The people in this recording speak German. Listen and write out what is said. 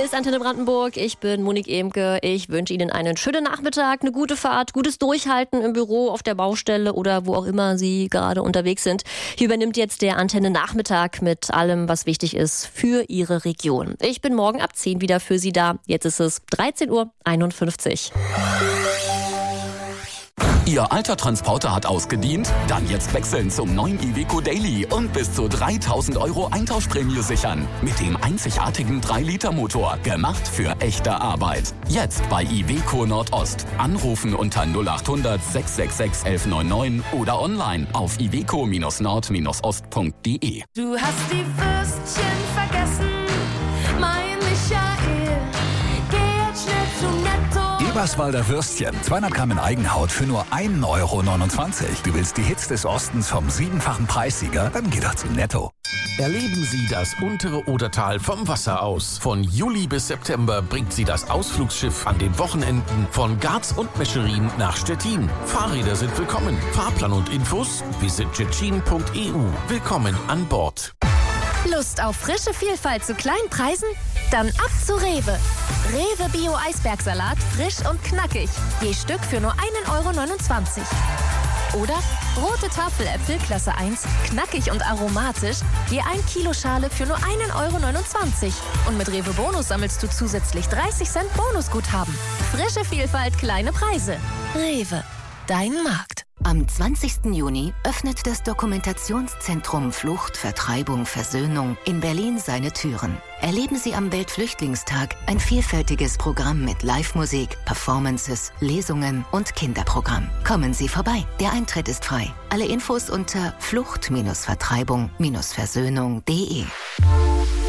ist Antenne Brandenburg. Ich bin Monique Emke. Ich wünsche Ihnen einen schönen Nachmittag, eine gute Fahrt, gutes Durchhalten im Büro, auf der Baustelle oder wo auch immer Sie gerade unterwegs sind. Hier übernimmt jetzt der Antenne Nachmittag mit allem, was wichtig ist für Ihre Region. Ich bin morgen ab 10 wieder für Sie da. Jetzt ist es 13:51 Uhr. Ihr alter Transporter hat ausgedient? Dann jetzt wechseln zum neuen Iveco Daily und bis zu 3.000 € Eintauschprämie sichern. Mit dem einzigartigen 3-Liter-Motor, gemacht für echte Arbeit. Jetzt bei Iveco Nordost. Anrufen unter 0800 666 1199 oder online auf iveco-nord-ost.de. Du hast die Würstchen vergessen, mein Michael. Geh jetzt schnell zu Netto. Eberswalder Würstchen, 200 Gramm in Eigenhaut für nur 1,29 €. Du willst die Hits des Ostens vom 7-fachen Preissieger? Dann geh doch zu Netto. Erleben Sie das untere Odertal vom Wasser aus. Von Juli bis September bringt Sie das Ausflugsschiff an den Wochenenden von Garz und Mescherin nach Stettin. Fahrräder sind willkommen. Fahrplan und Infos visitjetschin.eu. Willkommen an Bord. Lust auf frische Vielfalt zu kleinen Preisen? Dann ab zu Rewe. Rewe Bio Eisbergsalat, frisch und knackig. Je Stück für nur 1,29 €. Oder rote Tafeläpfel Klasse 1, knackig und aromatisch. Je 1 Kilo Schale für nur 1,29 €. Und mit Rewe Bonus sammelst du zusätzlich 30 Cent Bonusguthaben. Frische Vielfalt, kleine Preise. Rewe, dein Markt. Am 20. Juni öffnet das Dokumentationszentrum Flucht, Vertreibung, Versöhnung in Berlin seine Türen. Erleben Sie am Weltflüchtlingstag ein vielfältiges Programm mit Live-Musik, Performances, Lesungen und Kinderprogramm. Kommen Sie vorbei, der Eintritt ist frei. Alle Infos unter flucht-vertreibung-versöhnung.de.